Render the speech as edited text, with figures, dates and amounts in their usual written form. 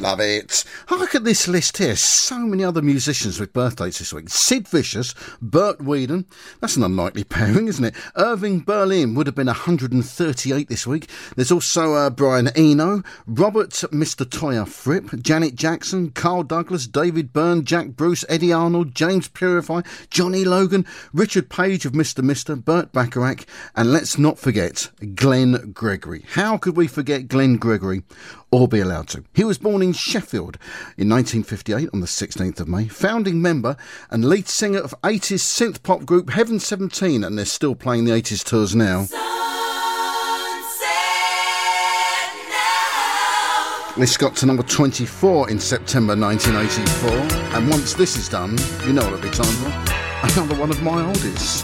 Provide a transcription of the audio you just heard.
Love it. Oh, look at this list here. So many other musicians with birthdays this week. Sid Vicious, Bert Weedon. That's an unlikely pairing, isn't it? Irving Berlin would have been 138 this week. There's also Brian Eno, Robert Mr. Toya Fripp, Janet Jackson, Carl Douglas, David Byrne, Jack Bruce, Eddie Arnold, James Purify, Johnny Logan, Richard Page of Mr. Burt Bacharach, and let's not forget Glenn Gregory. How could we forget Glenn Gregory or be allowed to? He was born in Sheffield in 1958 on the 16th of May, founding member and lead singer of 80s synth pop group Heaven 17, and they're still playing the 80s tours now. This got to number 24 in September 1984, and once this is done, you know what it'll be time for. Another one of my oldies.